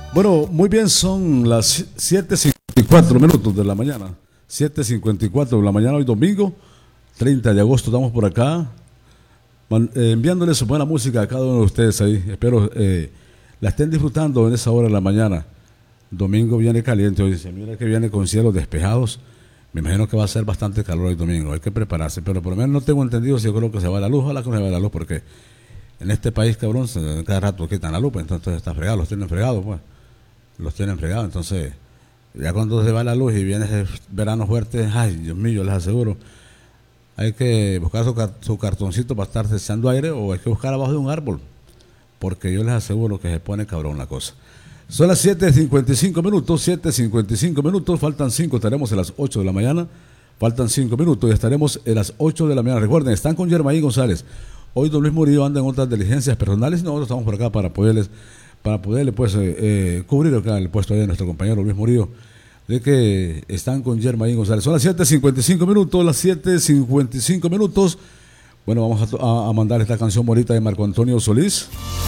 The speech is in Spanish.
Bueno, muy bien, son las 7:54 de la mañana. 7:54 de la mañana, hoy domingo, 30 de agosto, estamos por acá, enviándoles buena música a cada uno de ustedes ahí. Espero la estén disfrutando en esa hora de la mañana. Domingo viene caliente, hoy se mira que viene con cielos despejados. Me imagino que va a ser bastante calor hoy domingo, hay que prepararse, pero por lo menos no tengo entendido si yo creo que se va la luz. Ojalá que no se vaya la luz, porque en este país, cabrón, cada rato quitan la luz, pues, entonces está fregado, los tienen fregados, pues. Los tienen fregados, entonces ya cuando se va la luz y viene ese verano fuerte, ay, Dios mío, yo les aseguro, hay que buscar su cartoncito para estarse echando aire, o hay que buscar abajo de un árbol, porque yo les aseguro que se pone cabrón la cosa. Son las 7:55, 7:55, faltan 5, estaremos a las 8 de la mañana, faltan 5 minutos y estaremos a las 8 de la mañana. Recuerden, están con Yermaí González. Hoy don Luis Murillo anda en otras diligencias personales y nosotros estamos por acá para poderle pues cubrir acá el puesto de nuestro compañero Luis Murillo, de que están con Yermaí González. Son las 7:55, las 7:55. Bueno, vamos a mandar esta canción bonita de Marco Antonio Solís.